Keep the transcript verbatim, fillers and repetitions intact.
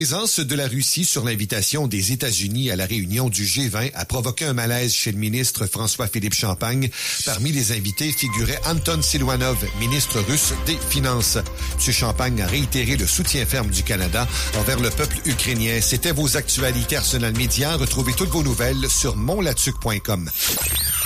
La présence de la Russie sur l'invitation des États-Unis à la réunion du G vingt a provoqué un malaise chez le ministre François-Philippe Champagne. Parmi les invités figurait Anton Siluanov, ministre russe des Finances. M. Champagne a réitéré le soutien ferme du Canada envers le peuple ukrainien. C'était vos actualités Arsenal Média. Retrouvez toutes vos nouvelles sur mon latuc point com.